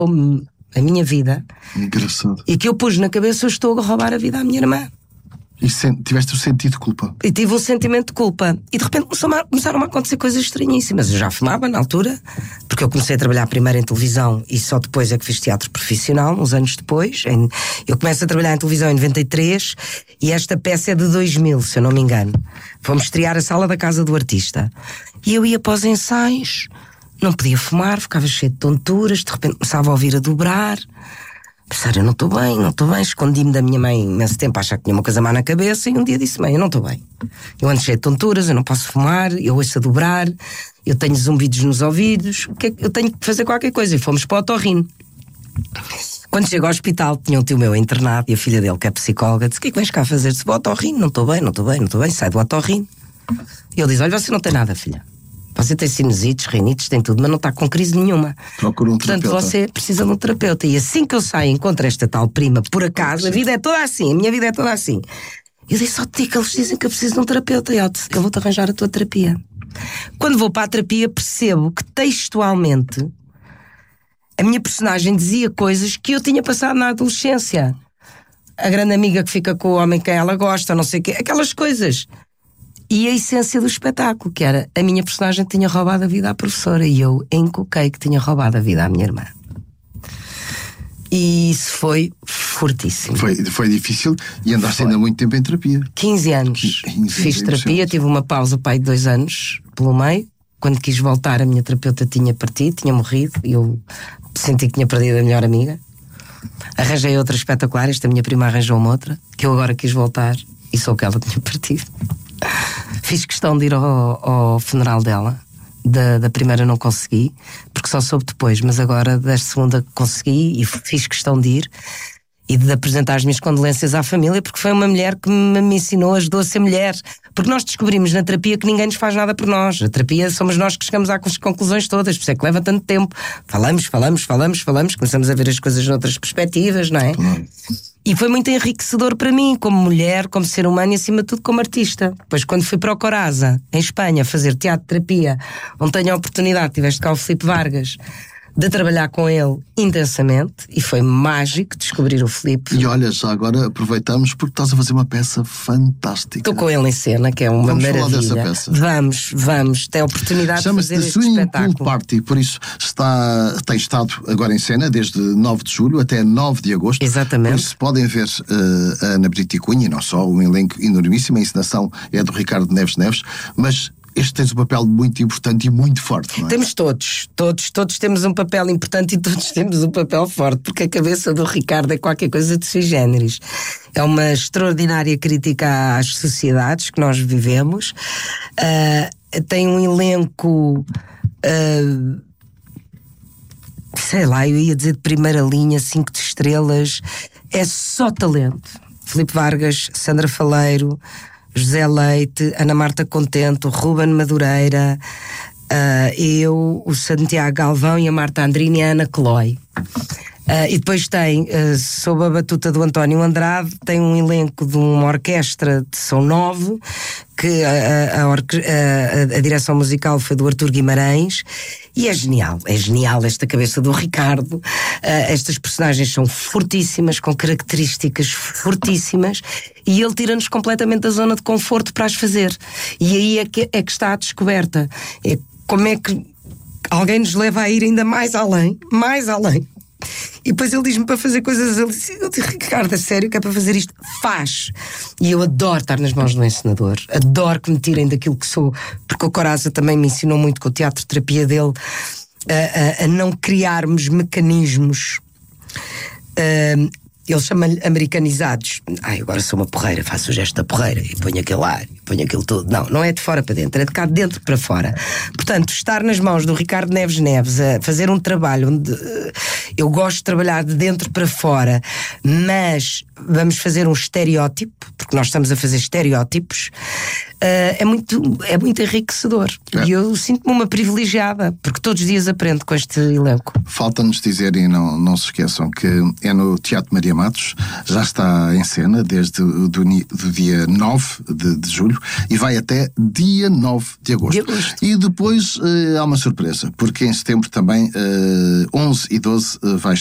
a minha vida. Engraçado. E que eu pus na cabeça, eu estou a roubar a vida à minha irmã. E tiveste o sentido de culpa? E tive um sentimento de culpa. E de repente começaram a acontecer coisas estranhíssimas. Eu já fumava na altura, porque eu comecei a trabalhar primeiro em televisão e só depois é que fiz teatro profissional, uns anos depois. Eu começo a trabalhar em televisão em 93 e esta peça é de 2000, se eu não me engano. Fomos estrear a Sala da Casa do Artista. E eu ia para os ensaios, não podia fumar, ficava cheio de tonturas, de repente começava a ouvir a dobrar. Pensar, eu não estou bem, escondi-me da minha mãe imenso tempo, achar que tinha uma coisa má na cabeça, e um dia disse: mãe, eu não estou bem. Eu ando cheio de tonturas, eu não posso fumar, eu ouço a dobrar, eu tenho zumbidos nos ouvidos, eu tenho que fazer qualquer coisa. E fomos para o otorrino. Quando chego ao hospital, tinha um tio meu internado e a filha dele, que é psicóloga, disse: o que é que vens cá fazer? Disse: vou ao otorrino, não estou bem, sai do otorrino. E ele diz: olha, você não tem nada, filha. Você tem sinusites, rinites, tem tudo, mas não está com crise nenhuma. Procura um terapeuta. Portanto, você precisa de um terapeuta. E assim que eu saio, encontro esta tal prima, por acaso, a vida é toda assim, a minha vida é toda assim. Eu disse: ó, Tico, eles dizem que eu preciso de um terapeuta. E eu disse: eu vou-te arranjar a tua terapia. Quando vou para a terapia, percebo que textualmente a minha personagem dizia coisas que eu tinha passado na adolescência. A grande amiga que fica com o homem que ela gosta, não sei o quê, aquelas coisas. E a essência do espetáculo, que era: a minha personagem tinha roubado a vida à professora e eu encoquei que tinha roubado a vida à minha irmã. E isso foi fortíssimo. Foi difícil e andaste ainda muito tempo em terapia. 15 anos. Fiz terapia, tive uma pausa, pai, de 2 anos pelo meio. Quando quis voltar, a minha terapeuta tinha partido, tinha morrido, e eu senti que tinha perdido a melhor amiga. Arranjei outra espetacular, esta minha prima arranjou uma outra, que eu agora quis voltar e sou que ela tinha partido. Fiz questão de ir ao funeral dela. Da primeira não consegui, porque só soube depois, mas agora da segunda consegui e fiz questão de ir e de apresentar as minhas condolências à família, porque foi uma mulher que me ensinou, ajudou a ser mulher. Porque nós descobrimos na terapia que ninguém nos faz nada por nós. A terapia somos nós que chegamos às conclusões todas, por isso é que leva tanto tempo. Falamos, começamos a ver as coisas noutras perspectivas, não é? Claro. E foi muito enriquecedor para mim, como mulher, como ser humano e acima de tudo como artista. Depois, quando fui para o Coraza, em Espanha, fazer teatro-terapia, onde tenho a oportunidade, tiveste cá o Filipe Vargas, de trabalhar com ele intensamente, e foi mágico descobrir o Filipe. E olha, já agora aproveitamos porque estás a fazer uma peça fantástica. Estou com ele em cena, que é uma vamos maravilha. Falar dessa peça. Vamos, tem a oportunidade de fazer este espetáculo. Pool Party, por isso tem estado agora em cena desde 9 de julho até 9 de agosto. Exatamente. Por isso podem ver a Ana Brito e Cunha, e não só, um elenco enormíssimo. A encenação é do Ricardo Neves, mas este tens um papel muito importante e muito forte, não é? Temos todos temos um papel importante e todos temos um papel forte, porque a cabeça do Ricardo é qualquer coisa de sui generis. É uma extraordinária crítica às sociedades que nós vivemos. Tem um elenco, sei lá, eu ia dizer de primeira linha, 5 estrelas. É só talento. Filipe Vargas, Sandra Faleiro, José Leite, Ana Marta Contento, Ruben Madureira, eu, o Santiago Galvão e a Marta Andrina e a Ana Cloy. E depois tem, sob a batuta do António Andrade, tem um elenco de uma orquestra, são 9, que a direção musical foi do Artur Guimarães, e é genial esta cabeça do Ricardo. Estas personagens são fortíssimas, com características fortíssimas, e ele tira-nos completamente da zona de conforto para as fazer. E aí é que está a descoberta. É como é que alguém nos leva a ir ainda mais além. E depois ele diz-me para fazer coisas. Eu digo: Ricardo, a sério que é para fazer isto? Faz! E eu adoro estar nas mãos do encenador, adoro que me tirem daquilo que sou, porque o Coraza também me ensinou muito com o teatro-terapia dele a não criarmos mecanismos. Ele chama-lhe americanizados. Agora sou uma porreira, faço o gesto da porreira e ponho aquele ar, e ponho aquilo tudo. Não é de fora para dentro, é de cá de dentro para fora. Portanto, estar nas mãos do Ricardo Neves a fazer um trabalho onde eu gosto de trabalhar de dentro para fora, mas vamos fazer um estereótipo, porque nós estamos a fazer estereótipos. é muito enriquecedor. E eu sinto-me uma privilegiada, porque todos os dias aprendo com este elenco. Falta-nos dizer, e não se esqueçam, que é no Teatro Maria Matos, já está em cena desde do dia 9 de julho e vai até dia 9 de agosto. E depois há uma surpresa, porque em setembro também, 11 e 12, vai